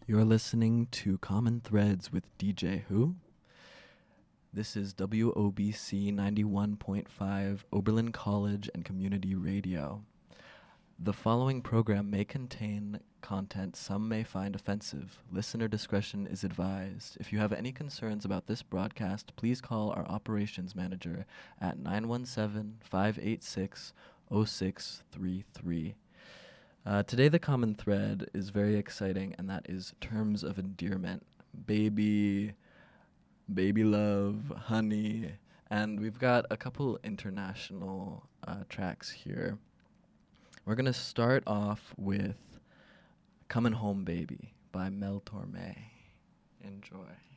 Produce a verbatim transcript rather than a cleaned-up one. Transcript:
You're listening to Common Threads with D J Who? This is W O B C ninety-one point five Oberlin College and Community Radio. The following program may contain content some may find offensive. Listener discretion is advised. If you have any concerns about this broadcast, please call our operations manager at nine one seven, five eight six, zero six three three. Uh, today the common thread is very exciting, and that is terms of endearment. Baby, baby love, honey, and we've got a couple international uh, tracks here. We're going to start off with Comin' Home Baby by Mel Torme. Enjoy.